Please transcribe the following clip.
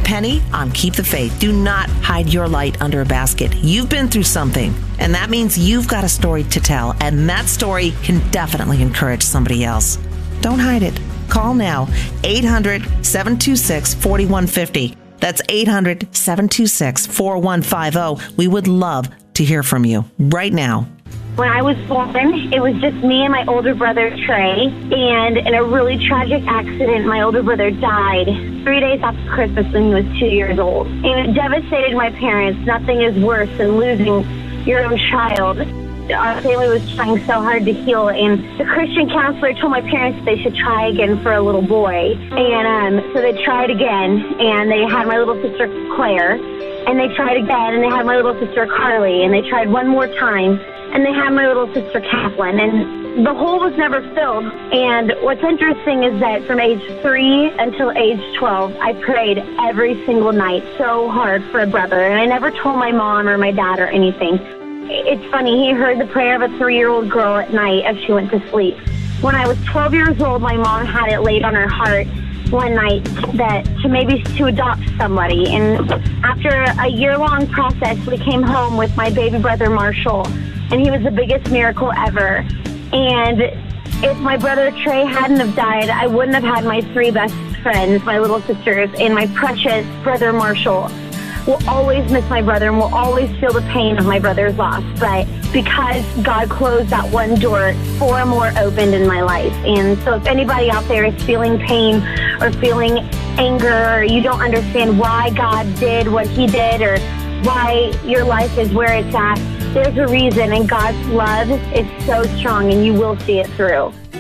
and Penny on Keep the Faith. Do not hide your light under a basket. You've been through something, and that means you've got a story to tell, and that story can definitely encourage somebody else. Don't hide it. Call now, 800-726-4150. That's 800-726-4150. We would love to hear from you right now. When I was born, it was just me and my older brother, Trey, and in a really tragic accident, my older brother died 3 days after Christmas when he was 2 years old. And it devastated my parents. Nothing is worse than losing your own child. Our family was trying so hard to heal, and the Christian counselor told my parents they should try again for a little boy. And so they tried again, and they had my little sister, Claire, and they tried again, and they had my little sister, Carly, and they tried one more time, and they had my little sister, Kathleen, and the hole was never filled. And what's interesting is that from age 3 until age 12, I prayed every single night so hard for a brother, and I never told my mom or my dad or anything. It's funny, he heard the prayer of a 3-year-old girl at night as she went to sleep. When I was 12 years old, my mom had it laid on her heart one night that to adopt somebody. And after a year-long process, we came home with my baby brother, Marshall, and he was the biggest miracle ever. And if my brother Trey hadn't have died, I wouldn't have had my 3 best friends, my little sisters, and my precious brother, Marshall. We'll always miss my brother, and we'll always feel the pain of my brother's loss. But because God closed that one door, 4 more opened in my life. And so if anybody out there is feeling pain or feeling anger, or you don't understand why God did what he did or why your life is where it's at, there's a reason, and God's love is so strong, and you will see it through.